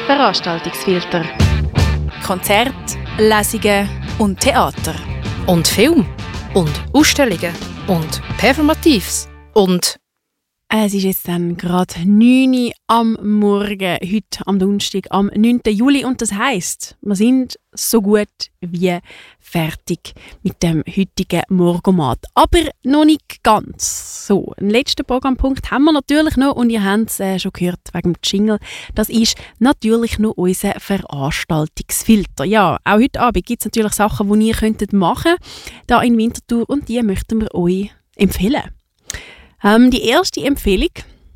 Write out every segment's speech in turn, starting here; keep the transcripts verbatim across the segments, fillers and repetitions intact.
Veranstaltungsfilter. Konzerte, Lesungen und Theater. Und Film. Und Ausstellungen. Und Performatives. Und... Es ist jetzt dann gerade neun Uhr am Morgen, heute am Donnerstag, am neunten Juli. Und das heisst, wir sind so gut wie fertig mit dem heutigen Morgomat. Aber noch nicht ganz. So, einen letzten Programmpunkt haben wir natürlich noch. Und ihr habt es äh, schon gehört wegen dem Jingle. Das ist natürlich noch unser Veranstaltungsfilter. Ja, auch heute Abend gibt es natürlich Sachen, die ihr könntet machen könnt, hier in Winterthur. Und die möchten wir euch empfehlen. Ähm, die erste Empfehlung,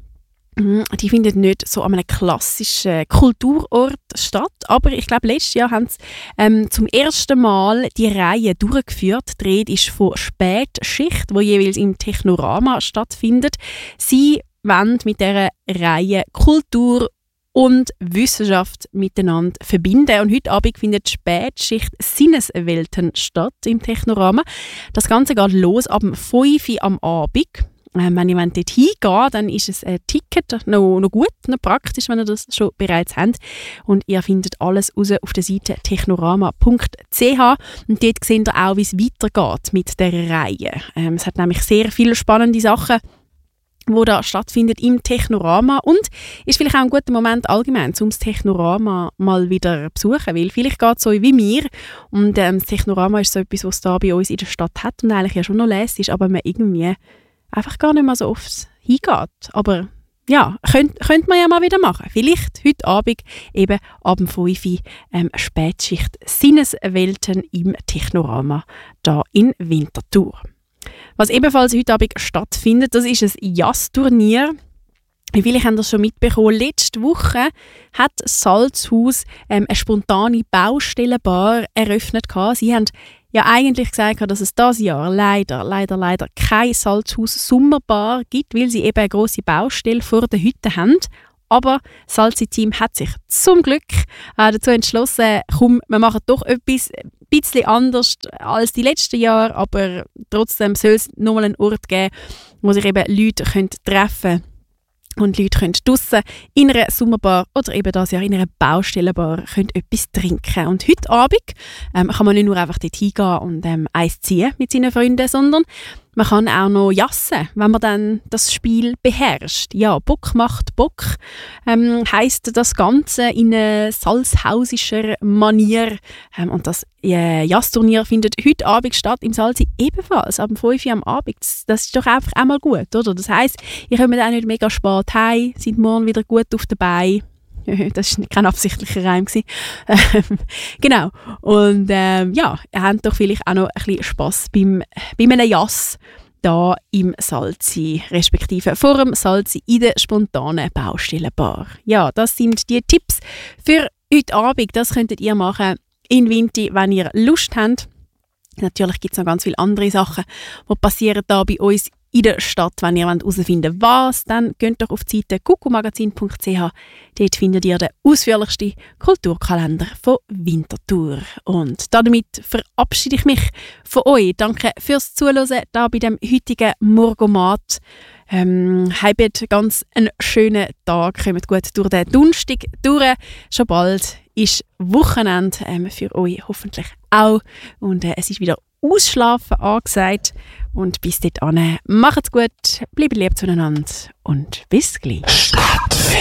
die findet nicht so an einem klassischen Kulturort statt, aber ich glaube, letztes Jahr haben sie ähm, zum ersten Mal die Reihe durchgeführt. Die Rede ist von Spätschicht, die jeweils im Technorama stattfindet. Sie wollen mit dieser Reihe Kultur und Wissenschaft miteinander verbinden. Und heute Abend findet die Spätschicht Sinneswelten statt im Technorama. Das Ganze geht los ab fünf Uhr am Abend. Ähm, wenn ihr dort hingeht, dann ist es ein Ticket noch, noch gut, noch praktisch, wenn ihr das schon bereits habt. Und ihr findet alles raus auf der Seite technorama punkt c h. Und dort seht ihr auch, wie es weitergeht mit dieser Reihe. Ähm, es hat nämlich sehr viele spannende Sachen, die da stattfinden im Technorama. Und ist vielleicht auch ein guter Moment allgemein, um das Technorama mal wieder zu besuchen. Weil vielleicht geht es so wie mir. Und ähm, das Technorama ist so etwas, was es da bei uns in der Stadt hat und eigentlich ja schon noch lässig ist, aber man irgendwie einfach gar nicht mehr so oft hingeht. Aber ja, könnte könnt man ja mal wieder machen. Vielleicht heute Abend eben ab fünf Uhr ähm, Spätschicht Sinneswelten im Technorama da in Winterthur. Was ebenfalls heute Abend stattfindet, das ist ein Jazzturnier. Vielleicht habt ihr das schon mitbekommen. Letzte Woche hat das Salzhaus ähm, eine spontane Baustellenbar eröffnet. Sie haben ja eigentlich gesagt, dass es dieses Jahr leider, leider, leider kein Salzhaus-Sommerbar gibt, weil sie eben eine grosse Baustelle vor der Hütte haben. Aber das Salzi-Team hat sich zum Glück äh, dazu entschlossen, komm, wir machen doch etwas ein bisschen anders als die letzten Jahre, aber trotzdem soll es nochmal einen Ort geben, wo sich eben Leute können treffen können. Und Leute können draussen in einer Sommerbar oder eben dieses Jahr in einer Baustellenbar können etwas trinken. Und heute Abend ähm, kann man nicht nur einfach dort hingehen und ähm, eins ziehen mit seinen Freunden, sondern man kann auch noch jassen, wenn man dann das Spiel beherrscht. Ja, Bock macht Bock, ähm, heisst das Ganze in einer salzhausischer Manier. Ähm, und das äh, Jazzturnier findet heute Abend statt im Salzi ebenfalls, ab fünf Uhr am Abend. Das, das ist doch einfach auch mal gut, oder? Das heisst, ihr kommt auch nicht mega spät heim, seid morgen wieder gut auf der Beine. Das war kein absichtlicher Reim. Genau. Und ähm, ja, ihr habt doch vielleicht auch noch ein bisschen Spass beim, bei einem Jazz da im Salzi, respektive vor dem Salzi in der spontanen Baustellenbar. Ja, das sind die Tipps für heute Abend. Das könntet ihr machen in Winti, wenn ihr Lust habt. Natürlich gibt es noch ganz viele andere Sachen, die passieren da bei uns in der Stadt. Wenn ihr herausfinden wollt, was, dann geht doch auf die Seite kukumagazin punkt c h. Dort findet ihr den ausführlichsten Kulturkalender von Winterthur. Und damit verabschiede ich mich von euch. Danke fürs Zuhören da bei dem heutigen Morgomat. Ähm, habt ganz einen schönen Tag. Kommt gut durch den Donnerstag durch. Schon bald ist Wochenende ähm, für euch hoffentlich auch. Und äh, es ist wieder Ausschlafen angesagt. Und bis dahin, macht's gut, bleibt lieb zueinander und bis gleich.